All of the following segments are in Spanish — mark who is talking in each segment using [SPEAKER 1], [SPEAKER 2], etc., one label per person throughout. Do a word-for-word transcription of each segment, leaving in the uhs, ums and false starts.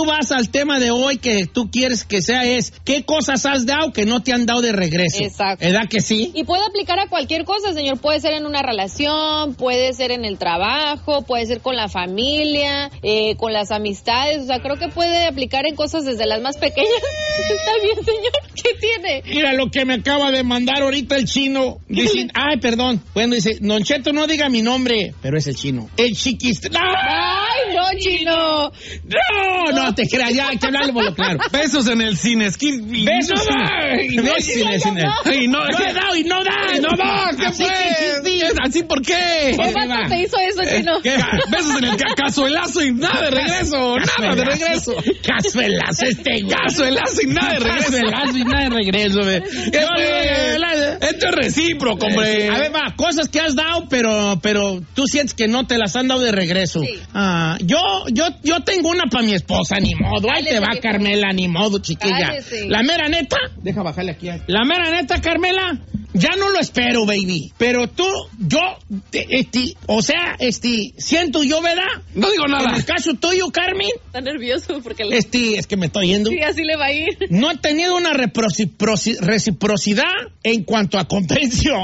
[SPEAKER 1] tú vas al tema de hoy que tú quieres que sea es, ¿qué cosas has dado que no te han dado de regreso?
[SPEAKER 2] Exacto.
[SPEAKER 1] ¿Verdad que sí?
[SPEAKER 2] Y puede aplicar a cualquier cosa, señor. Puede ser en una relación, puede ser en el trabajo, puede ser con la familia, eh, con las amistades. O sea, creo que puede aplicar en cosas desde las más pequeñas. Está bien, señor. ¿Qué tiene?
[SPEAKER 1] Mira lo que me acaba de mandar ahorita el chino. Dice, ay, perdón. Bueno, dice, Don Cheto, no diga mi nombre, pero es el chino. El chiquist... ¡No!
[SPEAKER 2] ¡Ay, no, chino!
[SPEAKER 1] No, no, te creas, ya hay que hablarle por lo claro.
[SPEAKER 3] Besos en el cine. Esquí,
[SPEAKER 1] Besos
[SPEAKER 3] y no,
[SPEAKER 1] Besos en el cine.
[SPEAKER 3] Y no,
[SPEAKER 1] no he dado y no da.
[SPEAKER 3] Y no da. ¿Qué
[SPEAKER 1] Así
[SPEAKER 3] fue?
[SPEAKER 1] que,
[SPEAKER 3] ¿Así por qué?
[SPEAKER 2] ¿Qué vato te hizo eso, chino?
[SPEAKER 3] ¿Qué? Besos en el ca- cazuelazo y nada de regreso. Nada de regreso.
[SPEAKER 1] Cazuelazo este güey.
[SPEAKER 3] Cazuelazo y nada de regreso.
[SPEAKER 1] Cazuelazo y nada de regreso, güey.
[SPEAKER 3] ¿Qué fue? Esto es recíproco, hombre.
[SPEAKER 1] A ver, va, cosas que has dado, pero pero tú sientes que no te las han dado de regreso.
[SPEAKER 2] Sí.
[SPEAKER 1] Ah, yo yo yo tengo una para mi esposa, ni modo. Ahí
[SPEAKER 2] Cállese,
[SPEAKER 1] te va,
[SPEAKER 2] viejo.
[SPEAKER 1] Carmela, ni modo, chiquilla.
[SPEAKER 2] Cállese.
[SPEAKER 1] La mera neta, deja bajarle aquí. La mera neta, Carmela, ya no lo espero, baby. Pero tú, yo, este, o sea, este, siento yo, ¿verdad?
[SPEAKER 3] No digo nada.
[SPEAKER 1] En el caso tuyo, Carmen,
[SPEAKER 2] Está nervioso porque... Le...
[SPEAKER 1] este, es que me estoy yendo.
[SPEAKER 2] Sí, así le va a ir.
[SPEAKER 1] No he tenido una reproci- reciprocidad en cuanto a comprensión.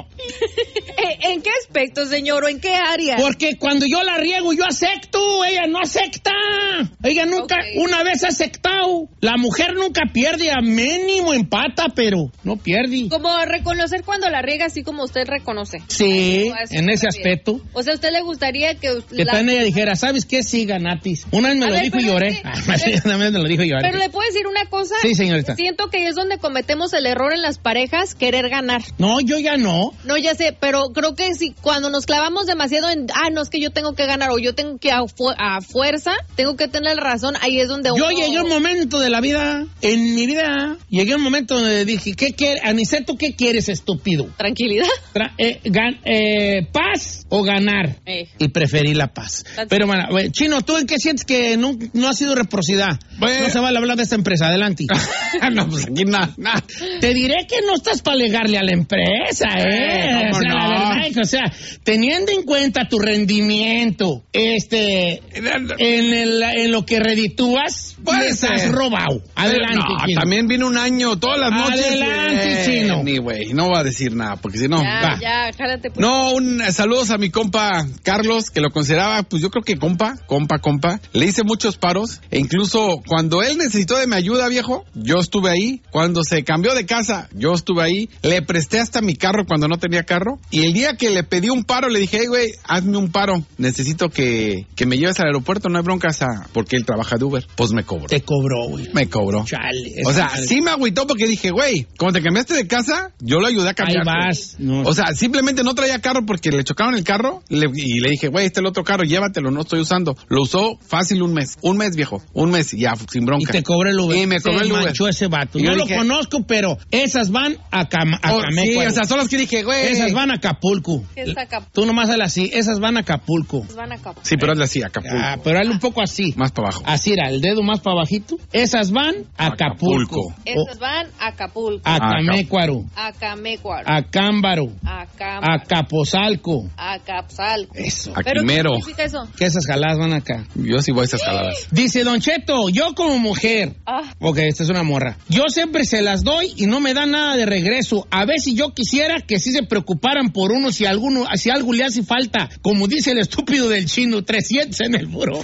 [SPEAKER 2] ¿En qué aspecto, señor, o en qué área?
[SPEAKER 1] Porque cuando yo la riego, yo acepto. Ella no acepta. Ella nunca,
[SPEAKER 2] Okay.
[SPEAKER 1] una vez ha aceptado. La mujer nunca pierde, a mínimo empata, pero no pierde.
[SPEAKER 2] Como reconocer cuando la riega, así como usted reconoce.
[SPEAKER 1] Sí,
[SPEAKER 2] O así
[SPEAKER 1] en ese
[SPEAKER 2] está bien.
[SPEAKER 1] aspecto.
[SPEAKER 2] O sea, ¿a usted le gustaría que...
[SPEAKER 1] Que
[SPEAKER 2] la...
[SPEAKER 1] también ella dijera, ¿sabes qué? Sí, ganatis. Una vez me
[SPEAKER 2] A
[SPEAKER 1] lo
[SPEAKER 2] ver,
[SPEAKER 1] dijo y
[SPEAKER 2] pero
[SPEAKER 1] lloré.
[SPEAKER 2] es que-
[SPEAKER 1] Ah, una vez me lo dijo y lloré.
[SPEAKER 2] Pero le puedo decir una cosa.
[SPEAKER 1] Sí, señorita.
[SPEAKER 2] Siento que es donde cometemos el error en las parejas, querer ganar.
[SPEAKER 1] No, yo ya no.
[SPEAKER 2] No, ya sé, pero creo que si cuando nos clavamos demasiado en, ah, no, es que yo tengo que ganar o yo tengo que a, fu- a fuerza, tengo que tener razón, ahí es donde
[SPEAKER 1] Yo
[SPEAKER 2] uno...
[SPEAKER 1] llegué a un momento de la vida, en mi vida, llegué a un momento donde dije, ¿qué quieres? Aniceto, ¿qué quieres, estúpido?
[SPEAKER 2] Tranquilidad.
[SPEAKER 1] Tra- eh, gan- eh, ¿Paz o ganar?
[SPEAKER 2] Eh.
[SPEAKER 1] Y preferí la paz.
[SPEAKER 2] That's
[SPEAKER 1] Pero bueno, bueno, Chino, ¿tú en qué sientes que no, no ha sido reciprocidad?
[SPEAKER 3] Bueno.
[SPEAKER 1] No se vale hablar de esta empresa, adelante.
[SPEAKER 3] No, pues aquí nada. Nah.
[SPEAKER 1] Te diré que no estás para legarle a la empresa, ¿eh?
[SPEAKER 3] Eh, ¿cómo
[SPEAKER 1] o sea,
[SPEAKER 3] no?
[SPEAKER 1] la verdad es que, o sea, teniendo en cuenta tu rendimiento, este, en, el, en lo que reditúas,
[SPEAKER 3] Puede
[SPEAKER 1] les has
[SPEAKER 3] ser.
[SPEAKER 1] robado. Adelante,
[SPEAKER 3] No,
[SPEAKER 1] Chino.
[SPEAKER 3] también vino un año, todas las noches.
[SPEAKER 1] Adelante,
[SPEAKER 3] eh,
[SPEAKER 1] Chino.
[SPEAKER 3] Ni güey, no va a decir nada, porque si no,
[SPEAKER 2] Ya,
[SPEAKER 3] va.
[SPEAKER 2] ya, jálate. Pues.
[SPEAKER 3] No, un eh, saludos a mi compa Carlos, que lo consideraba, pues yo creo que compa, compa, compa. Le hice muchos paros, e incluso cuando él necesitó de mi ayuda, viejo, yo estuve ahí. Cuando se cambió de casa, yo estuve ahí. Le presté hasta mi carro cuando no tenía carro. Y el día que le pedí un paro, le dije, hey, güey, hazme un paro. Necesito que, que me lleves al aeropuerto, no hay broncas, a... porque él trabaja de Uber. Pues me cobró.
[SPEAKER 1] Te cobró, güey.
[SPEAKER 3] Me cobró.
[SPEAKER 1] Chale.
[SPEAKER 3] O sea,
[SPEAKER 1] Chale.
[SPEAKER 3] sí me agüitó porque dije, güey, como te cambiaste de casa, yo lo ayudé a cambiar.
[SPEAKER 1] Ahí vas. No.
[SPEAKER 3] O sea, simplemente no traía carro porque le chocaron el carro le- y le dije, güey, este es el otro carro, llévatelo, no estoy usando. Lo usó fácil un mes, un mes, viejo, un mes, ya, sin
[SPEAKER 1] Y
[SPEAKER 3] bronca.
[SPEAKER 1] te cobró el Uber.
[SPEAKER 3] Y me cobró
[SPEAKER 1] Se
[SPEAKER 3] el Uber.
[SPEAKER 1] manchó ese vato.
[SPEAKER 3] Y
[SPEAKER 1] No
[SPEAKER 3] yo
[SPEAKER 1] lo
[SPEAKER 3] dije-
[SPEAKER 1] conozco, pero esas van a, Cam a
[SPEAKER 3] Oh, sí,
[SPEAKER 1] Camecuaro.
[SPEAKER 3] o sea, son las que dije, güey.
[SPEAKER 1] Esas van a Acapulco.
[SPEAKER 2] ¿Qué es Acapulco?
[SPEAKER 1] Tú nomás hazle así. Esas van a Acapulco.
[SPEAKER 2] Van a Acapulco.
[SPEAKER 3] Sí, pero hazle así, Acapulco.
[SPEAKER 1] Ah, pero hazle un poco así.
[SPEAKER 3] Más para abajo.
[SPEAKER 1] Así era, el dedo más para bajito. Esas van a Acapulco.
[SPEAKER 3] Acapulco.
[SPEAKER 2] Esas van a Acapulco.
[SPEAKER 1] A Camécuaro.
[SPEAKER 2] A Camécuaro.
[SPEAKER 1] A Cámbaro.
[SPEAKER 2] A
[SPEAKER 1] A
[SPEAKER 2] Cámara.
[SPEAKER 1] Capozalco.
[SPEAKER 2] A Capzalco.
[SPEAKER 1] Eso.
[SPEAKER 3] A
[SPEAKER 2] ¿Pero qué
[SPEAKER 3] Quimero.
[SPEAKER 2] significa eso?
[SPEAKER 1] Que esas jaladas van acá.
[SPEAKER 3] Yo sí voy a esas jaladas.
[SPEAKER 1] Dice Don Cheto, yo como mujer.
[SPEAKER 2] Ah.
[SPEAKER 1] Ok, esta es una morra. Yo siempre se las doy y no me dan nada de regreso. A ver si yo quisiera que sí se preocuparan por uno si alguno, si algo le hace falta. Como dice el estúpido del chino, trescientos en el buró.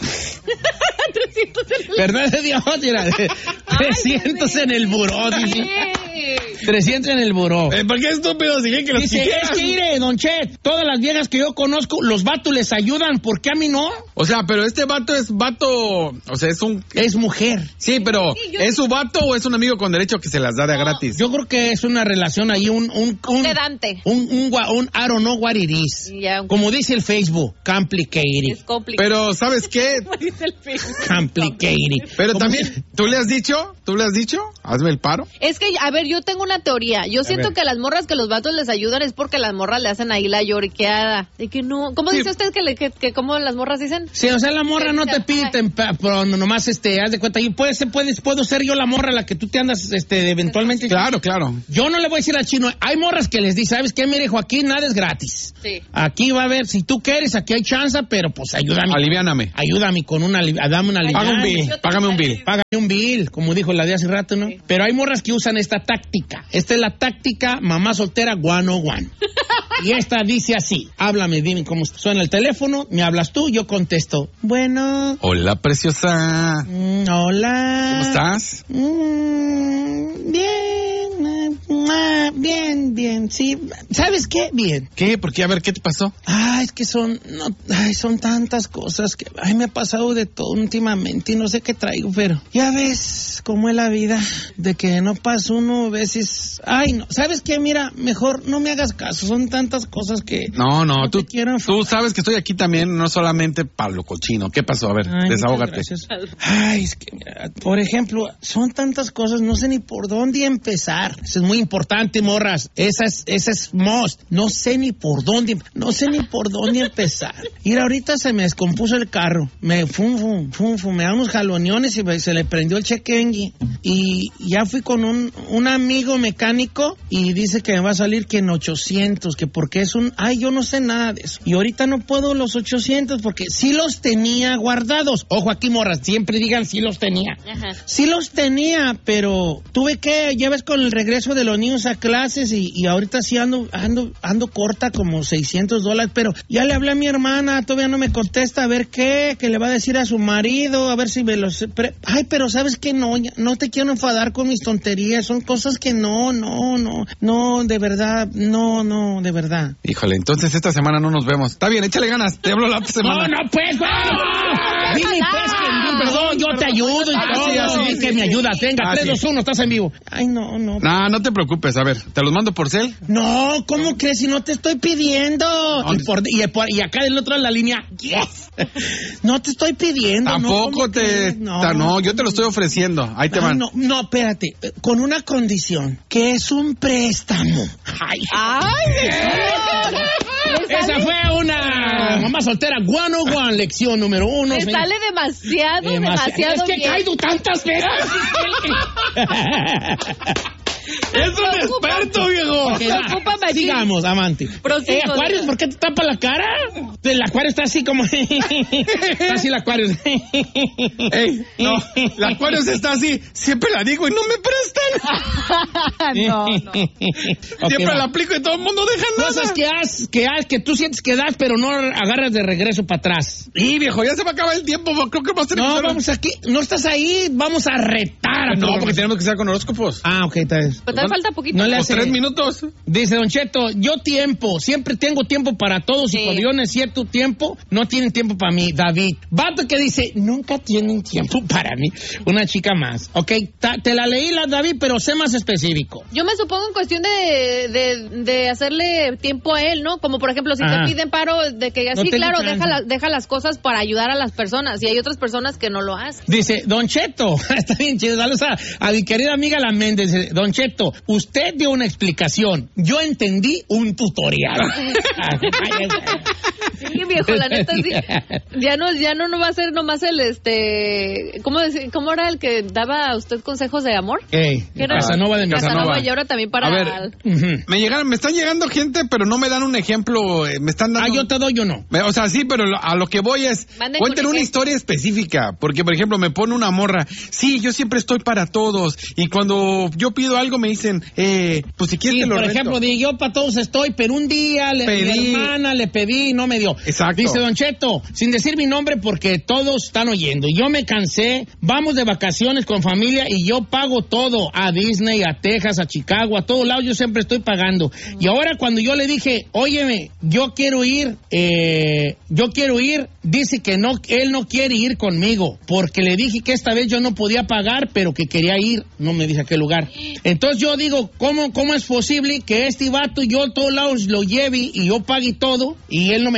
[SPEAKER 2] trescientos en el...
[SPEAKER 1] Verdad de Dios, mira. trescientos en el buró, dice. trescientos en el buró.
[SPEAKER 3] Eh, ¿Por qué estúpido? Si bien que los
[SPEAKER 1] Dice,
[SPEAKER 3] quisieras.
[SPEAKER 1] es que mire, Don Chet, todas las viejas que yo conozco, los vatos les ayudan, ¿por qué a mí no?
[SPEAKER 3] O sea, pero este vato es vato, o sea, es un...
[SPEAKER 1] Es mujer.
[SPEAKER 3] Sí, pero
[SPEAKER 2] Sí, yo-
[SPEAKER 3] ¿es su vato o es un amigo con derecho que se las da de
[SPEAKER 2] No.
[SPEAKER 3] gratis?
[SPEAKER 1] Yo creo que es una relación ahí, un... un, un
[SPEAKER 2] Pedante.
[SPEAKER 1] Un, un, gua- un I don't know what it is.
[SPEAKER 2] Ya, un-
[SPEAKER 1] Como dice el Facebook, complicated.
[SPEAKER 2] Es complicado.
[SPEAKER 3] Pero, ¿sabes qué?
[SPEAKER 2] Dice el Facebook.
[SPEAKER 1] Complicated.
[SPEAKER 3] Pero
[SPEAKER 1] Como
[SPEAKER 3] también,
[SPEAKER 1] dice-
[SPEAKER 3] ¿tú le has dicho? ¿Tú le has dicho? Hazme el paro.
[SPEAKER 2] Es que, a ver, yo tengo una teoría. Yo siento
[SPEAKER 3] ver.
[SPEAKER 2] que las morras que los vatos les ayudan es porque las morras le hacen ahí la lloriqueada. De que no. ¿Cómo
[SPEAKER 3] Sí.
[SPEAKER 2] dice usted que, le, que, que cómo las morras dicen? pagan.
[SPEAKER 1] Sí, o sea, la morra no te pide, tempa- pero nomás, este, haz de cuenta, y puede ser, puedes, puedo ser yo la morra a la que tú te andas, este, eventualmente.
[SPEAKER 3] Claro, claro.
[SPEAKER 1] Yo no le voy a decir al chino, hay morras que les dice, ¿sabes qué? Mire, Joaquín, nada es gratis.
[SPEAKER 2] Sí.
[SPEAKER 1] Aquí va a haber, si tú quieres, aquí hay chance, pero pues ayúdame.
[SPEAKER 3] Aliviáname.
[SPEAKER 1] Ayúdame con una, ali- dame una
[SPEAKER 3] Paga un
[SPEAKER 1] aliviana.
[SPEAKER 3] bill, págame un bill.
[SPEAKER 1] Págame un bill, como dijo la de hace rato, ¿no? Sí. Pero hay morras que usan esta táctica. Esta es la táctica mamá soltera one oh one. Y esta dice así, háblame, dime cómo suena el teléfono, me hablas tú, yo contesto. Bueno.
[SPEAKER 3] Hola, preciosa.
[SPEAKER 1] Mm, hola.
[SPEAKER 3] ¿Cómo estás?
[SPEAKER 1] Mm, bien, ah, bien, bien, sí. ¿Sabes qué? Bien.
[SPEAKER 3] ¿Qué? ¿Por qué? A ver, ¿qué te pasó?
[SPEAKER 1] Ah, es que son, no, ay, son tantas cosas que, ay, me ha pasado de todo últimamente y no sé qué traigo, pero ya ves cómo es la vida, de que no pasa uno a veces, ay, no, ¿sabes qué? Mira, mejor no me hagas caso, son tantas cosas que...
[SPEAKER 3] No, no,
[SPEAKER 1] no
[SPEAKER 3] tú,
[SPEAKER 1] quiero
[SPEAKER 3] tú sabes que estoy aquí también, no solamente Pablo Cochino. ¿Qué pasó? A ver,
[SPEAKER 1] ay,
[SPEAKER 3] desahógate.
[SPEAKER 1] Ay, es que, mira, por ejemplo, son tantas cosas, no sé ni por dónde empezar. Eso es muy importante, morras. Esa es, esa es must. No sé ni por dónde, no sé ni por dónde empezar. Y ahorita se me descompuso el carro. Me fum, fum, fum, fum, me da unos jaloneones y me, se le prendió el check engine. Y ya fui con un, un amigo mecánico y dice que me va a salir que en ochocientos, que porque es un, ay, yo no sé nada de eso. Y ahorita no puedo los ochocientos porque sí los tenía guardados. Ojo aquí, morras, siempre digan sí los tenía. Ajá. Sí los tenía, pero tuve que, ya ves, con el regreso de los niños a clases y, y ahorita sí ando, ando, ando corta como seiscientos dólares, pero ya le hablé a mi hermana, todavía no me contesta, a ver qué, que le va a decir a su marido, a ver si me los... Pre- ay, pero ¿sabes qué? No, ya, no te quiero enfadar con mis tonterías, son cosas que no, no, no, no, de verdad, no, no, de verdad.
[SPEAKER 3] Híjole, entonces esta semana no nos vemos. Está bien, échale ganas, te hablo la otra semana.
[SPEAKER 1] No, no, pues, bueno. Dime, pues, que, perdón, yo te ayudo y todo. Sí, así que me ayudas. Venga, tres, dos, uno, estás en vivo. Ay, no, no.
[SPEAKER 3] No, no te preocupes, a ver, ¿te los mando por cel?
[SPEAKER 1] No, ¿cómo crees? Si no te estoy pidiendo. No, y, por, y, por, y acá del otro de la línea, yes. No te estoy pidiendo.
[SPEAKER 3] Tampoco
[SPEAKER 1] no,
[SPEAKER 3] te... No. no, yo te lo estoy ofreciendo. Ahí te
[SPEAKER 1] Ay,
[SPEAKER 3] van.
[SPEAKER 1] No, no, espérate. Con una condición, que es un préstamo. Ay,
[SPEAKER 2] Ay,
[SPEAKER 1] esa fue una mamá soltera one oh one, lección número uno.
[SPEAKER 2] Me
[SPEAKER 1] señor.
[SPEAKER 2] sale demasiado, demasiado,
[SPEAKER 1] demasiado Es que
[SPEAKER 2] bien.
[SPEAKER 1] caigo tantas veces.
[SPEAKER 3] ¡Es un experto, viejo!
[SPEAKER 1] Okay, va, sigamos, amante. Eh, Acuarios, ¿por qué te tapa la cara? El Acuario está así como... está así el Acuario.
[SPEAKER 3] Ey, no, el Acuario está así. Siempre la digo y no me prestan.
[SPEAKER 2] no, no.
[SPEAKER 3] Siempre okay, la aplico y todo el mundo deja nada.
[SPEAKER 1] Cosas que has, que has, que tú sientes que das, pero no agarras de regreso para atrás.
[SPEAKER 3] Y viejo, ya se va a acabar el tiempo. Creo que vamos a tener
[SPEAKER 1] No,
[SPEAKER 3] que
[SPEAKER 1] vamos aquí. No estás ahí, vamos a retar. A
[SPEAKER 3] no, porque tenemos que estar con horóscopos.
[SPEAKER 1] Ah, ok, está bien.
[SPEAKER 2] Pero te falta poquito.
[SPEAKER 1] No le
[SPEAKER 3] hace... tres minutos.
[SPEAKER 1] Dice Don Cheto, yo tiempo, siempre tengo tiempo para todos sí. Y cuando yo necesito tiempo, no tienen tiempo para mí. David, vato que dice, nunca tienen tiempo para mí. Una chica más. Ok, ta, te la leí la David, pero sé más específico.
[SPEAKER 2] Yo me supongo en cuestión de, de, de hacerle tiempo a él, ¿no? Como por ejemplo, si Ajá. te piden paro, de que así, no claro, deja, la, deja las cosas para ayudar a las personas. Y hay otras personas que no lo hacen.
[SPEAKER 1] Dice, Don Cheto, está bien chido, saludos a, a mi querida amiga La Méndez. Dice, Don Cheto, usted dio una explicación. Yo entendí un tutorial.
[SPEAKER 2] Sí, viejo, la neta sí. Ya no, ya no, no va a ser nomás el este. ¿Cómo decir, cómo era el que daba a usted consejos de amor?
[SPEAKER 1] Ey, Casanova de
[SPEAKER 2] Casanova. Casanova y ahora también para.
[SPEAKER 3] A ver, uh-huh. me llegaron, me están llegando gente, pero no me dan un ejemplo. Me están dando.
[SPEAKER 1] Ah, yo te doy o no.
[SPEAKER 3] O sea, sí, pero a lo que voy es. Manden cuenten una historia específica. Porque, por ejemplo, me pone una morra. Sí, yo siempre estoy para todos. Y cuando yo pido algo me dicen, eh, pues si quieres
[SPEAKER 1] sí,
[SPEAKER 3] te lo
[SPEAKER 1] por
[SPEAKER 3] rento.
[SPEAKER 1] ejemplo, digo, yo para todos estoy, pero un día le, pedí. Mi hermana le pedí y no me dio.
[SPEAKER 3] Exacto.
[SPEAKER 1] Dice Don Cheto, sin decir mi nombre porque todos están oyendo. Yo me cansé, vamos de vacaciones con familia y yo pago todo. A Disney, a Texas, a Chicago, a todos lados yo siempre estoy pagando. Mm. Y ahora cuando yo le dije, óyeme, yo quiero ir, eh, yo quiero ir, dice que no, él no quiere ir conmigo. Porque le dije que esta vez yo no podía pagar, pero que quería ir. No me dice a qué lugar. Entonces yo digo, ¿cómo, cómo es posible que este vato yo a todos lados lo lleve y yo pague todo y él no me quiera llevar?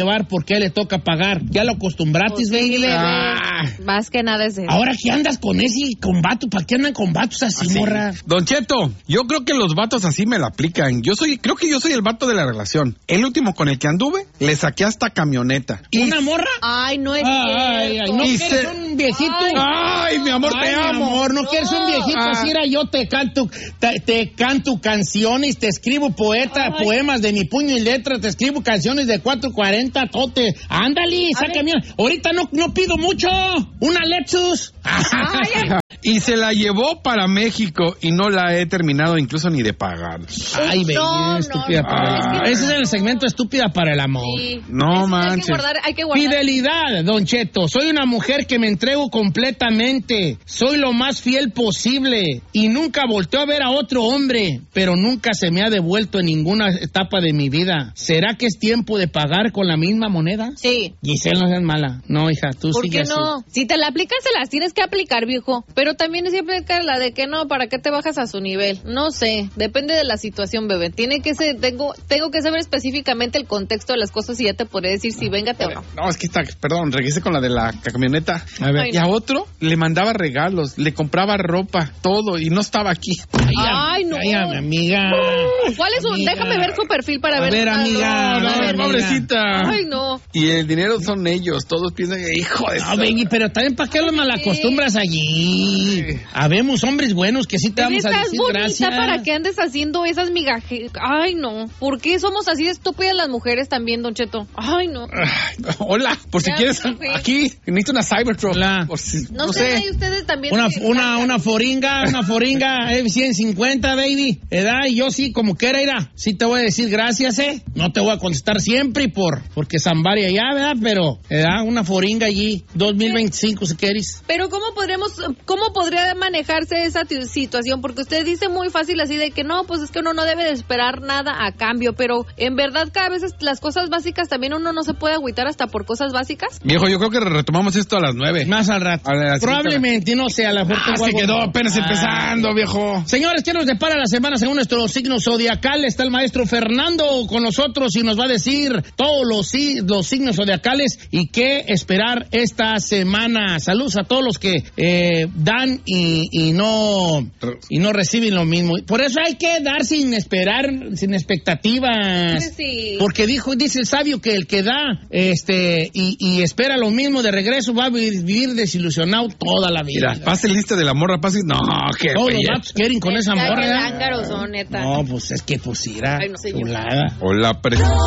[SPEAKER 1] llevar porque a él le toca pagar. Ya lo acostumbratis,
[SPEAKER 2] Pues
[SPEAKER 1] baby.
[SPEAKER 2] sí, bebé.
[SPEAKER 1] Ah.
[SPEAKER 2] Más que nada es eso.
[SPEAKER 1] Ahora que andas con ese con vato, ¿para qué andan con vatos así,
[SPEAKER 3] Así.
[SPEAKER 1] morra?
[SPEAKER 3] Don Cheto, yo creo que los vatos así me la aplican. Yo soy, creo que yo soy el vato de la relación. El último con el que anduve, le saqué hasta camioneta.
[SPEAKER 1] ¿Y una morra?
[SPEAKER 2] Ay, no es
[SPEAKER 1] Ay, ay,
[SPEAKER 2] cierto.
[SPEAKER 1] no
[SPEAKER 3] Y
[SPEAKER 1] quieres
[SPEAKER 3] se-
[SPEAKER 1] un viejito.
[SPEAKER 2] Ay.
[SPEAKER 3] Ay, mi amor,
[SPEAKER 1] Ay,
[SPEAKER 3] te
[SPEAKER 1] mi
[SPEAKER 3] amo.
[SPEAKER 1] amor, no, quieres un viejito
[SPEAKER 3] Ah.
[SPEAKER 1] así, era yo te canto, te, te canto canciones, te escribo poeta,
[SPEAKER 2] Ay.
[SPEAKER 1] poemas de mi puño y letra, te escribo canciones de cuatro cuarenta, tote. Ándale,
[SPEAKER 2] A
[SPEAKER 1] sácame. Ahorita no, no pido mucho. Una Lexus.
[SPEAKER 2] Ay,
[SPEAKER 3] Y se la llevó para México y no la he terminado incluso ni de pagar.
[SPEAKER 1] Ay, baby,
[SPEAKER 2] No, no,
[SPEAKER 1] estúpida
[SPEAKER 2] no,
[SPEAKER 1] para el
[SPEAKER 3] es
[SPEAKER 1] amor.
[SPEAKER 3] que-
[SPEAKER 1] Ese es el segmento estúpida para el amor.
[SPEAKER 2] sí.
[SPEAKER 3] No
[SPEAKER 2] Eso Hay
[SPEAKER 3] manches.
[SPEAKER 2] que guardar, hay que guardar.
[SPEAKER 1] Fidelidad, Don Cheto. Soy una mujer que me entrego completamente. Soy lo más fiel posible. Y nunca volteo a ver a otro hombre, pero nunca se me ha devuelto en ninguna etapa de mi vida. ¿Será que es tiempo de pagar con la misma moneda?
[SPEAKER 2] Sí.
[SPEAKER 1] Giselle, no seas mala. No, hija, tú
[SPEAKER 2] ¿Por
[SPEAKER 1] sigue
[SPEAKER 2] qué
[SPEAKER 1] así.
[SPEAKER 2] no? Si te la aplicas, se las tienes que aplicar, viejo. Pero también siempre aplica la de que no, ¿para qué te bajas a su nivel? No sé, depende de la situación, bebé. Tiene que ser, tengo, tengo que saber específicamente el contexto de las cosas y ya te podré decir si véngate o no.
[SPEAKER 3] No, es que está, perdón, regrese con la de la camioneta.
[SPEAKER 1] A ver.
[SPEAKER 2] Ay,
[SPEAKER 3] Y a otro le mandaba regalos, le compraba ropa, todo, y no estaba aquí.
[SPEAKER 2] Ay, no.
[SPEAKER 1] Cállame, amiga.
[SPEAKER 2] ¿Cuál es su?
[SPEAKER 1] Amiga.
[SPEAKER 2] Déjame ver su perfil para
[SPEAKER 1] A
[SPEAKER 2] ver.
[SPEAKER 1] ver,
[SPEAKER 2] Ah,
[SPEAKER 1] amiga,
[SPEAKER 2] no,
[SPEAKER 1] a
[SPEAKER 2] a
[SPEAKER 1] ver,
[SPEAKER 2] ver,
[SPEAKER 1] amiga.
[SPEAKER 3] pobrecita.
[SPEAKER 2] Ay, no.
[SPEAKER 3] Y el dinero son ellos, todos piensan que hijo de...
[SPEAKER 1] No,
[SPEAKER 3] su-
[SPEAKER 1] baby, pero también ¿para qué lo malacostumbras allí? Habemos hombres buenos que sí te
[SPEAKER 2] Bebé,
[SPEAKER 1] vamos a
[SPEAKER 2] estás
[SPEAKER 1] decir
[SPEAKER 2] bonita
[SPEAKER 1] gracias.
[SPEAKER 2] para que andes haciendo esas migajes. Ay, no. ¿Por qué somos así de estúpidas las mujeres también, Don Cheto? Ay, no.
[SPEAKER 3] Ay, no, hola, por si
[SPEAKER 2] Ya,
[SPEAKER 3] quieres,
[SPEAKER 2] sí, sí.
[SPEAKER 3] aquí, necesito una Cybertruck.
[SPEAKER 1] Hola.
[SPEAKER 3] Por si-
[SPEAKER 2] No,
[SPEAKER 3] no
[SPEAKER 2] sé,
[SPEAKER 3] sé.
[SPEAKER 2] ahí ustedes también.
[SPEAKER 1] Una,
[SPEAKER 2] se-
[SPEAKER 1] una, una foringa, una foringa F ciento cincuenta, baby. ¿Edad? Y yo sí, como quiera, irá. Sí te voy a decir gracias, ¿eh? No te voy a contestar siempre por porque Zambaria ya, ¿verdad? Pero, ¿edad? Una foringa allí, dos mil veinticinco, si quieres.
[SPEAKER 2] Pero ¿cómo podremos, cómo podría manejarse esa t- situación? Porque usted dice muy fácil así de que no, pues es que uno no debe de esperar nada a cambio, pero en verdad cada vez es- las cosas básicas también uno no se puede agüitar hasta por cosas básicas.
[SPEAKER 3] Viejo, yo creo que retomamos esto a las nueve.
[SPEAKER 1] Más al rato.
[SPEAKER 3] A la siguiente
[SPEAKER 1] Probablemente, no sé, a la
[SPEAKER 3] Ah, se quedó apenas empezando, viejo.
[SPEAKER 1] Señores, ¿qué nos depara la semana según nuestro signo zodiacal? Está el maestro Fernando con nosotros y nos va a decir todos los, si- los signos zodiacales y qué esperar esta semana. Saludos a todos los que eh, dan y, y no y no reciben lo mismo. Por eso hay que dar sin esperar, sin expectativas.
[SPEAKER 2] Sí.
[SPEAKER 1] Porque dijo, dice el sabio que el que da este y, y espera lo mismo de regreso va a vi- vivir desilusionado toda la vida.
[SPEAKER 3] Mira, pase lista de la morra, pase. No, qué
[SPEAKER 1] Todos los
[SPEAKER 3] belleza.
[SPEAKER 1] vatos quieren con esa
[SPEAKER 2] Ya,
[SPEAKER 1] morra.
[SPEAKER 2] qué
[SPEAKER 1] ¿verdad?
[SPEAKER 2] lángaros son, neta.
[SPEAKER 1] No, pues es que pues irá
[SPEAKER 2] Ay, no sé yo.
[SPEAKER 1] chulada.
[SPEAKER 3] Hola, pre...